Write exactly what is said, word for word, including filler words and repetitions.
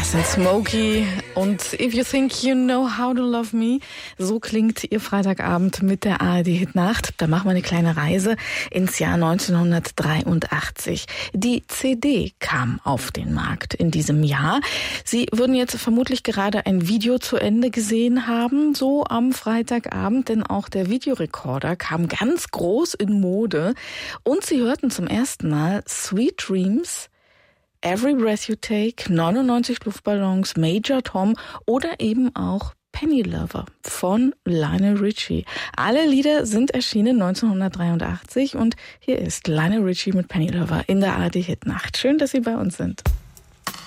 Das sind Smokey und If You Think You Know How to Love Me. So klingt Ihr Freitagabend mit der A R D Hitnacht. Da machen wir eine kleine Reise ins Jahr neunzehnhundertdreiundachtzig. Die C D kam auf den Markt in diesem Jahr. Sie würden jetzt vermutlich gerade ein Video zu Ende gesehen haben, so am Freitagabend, denn auch der Videorekorder kam ganz groß in Mode. Und Sie hörten zum ersten Mal Sweet Dreams, Every Breath You Take, neunundneunzig Luftballons, Major Tom oder eben auch Penny Lover von Lionel Richie. Alle Lieder sind erschienen neunzehnhundertdreiundachtzig und hier ist Lionel Richie mit Penny Lover in der A R D Hitnacht. Schön, dass Sie bei uns sind.